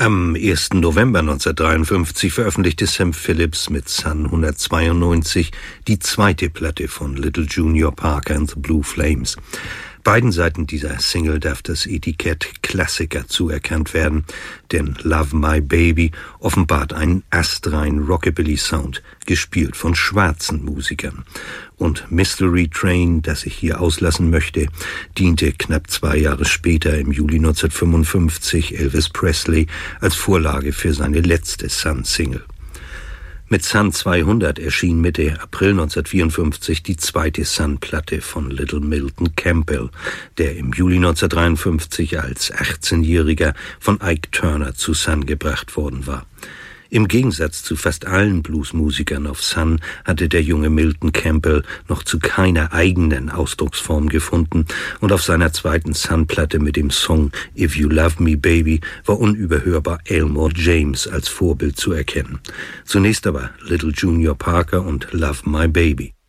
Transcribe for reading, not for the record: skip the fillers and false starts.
Am 1. November 1953 veröffentlichte Sam Phillips mit Sun 192 die zweite Platte von Little Junior Parker and the Blue Flames. Beiden Seiten dieser Single darf das Etikett Klassiker zuerkannt werden, denn Love My Baby offenbart einen astreinen Rockabilly-Sound, gespielt von schwarzen Musikern. Und Mystery Train, das ich hier auslassen möchte, diente knapp 2 Jahre später, im Juli 1955, Elvis Presley als Vorlage für seine letzte Sun-Single. Mit Sun 200 erschien Mitte April 1954 die zweite Sun-Platte von Little Milton Campbell, der im Juli 1953 als 18-Jähriger von Ike Turner zu Sun gebracht worden war. Im Gegensatz zu fast allen Bluesmusikern auf Sun hatte der junge Milton Campbell noch zu keiner eigenen Ausdrucksform gefunden, und auf seiner zweiten Sun-Platte mit dem Song If You Love Me Baby war unüberhörbar Elmore James als Vorbild zu erkennen. Zunächst aber Little Junior Parker und Love My Baby.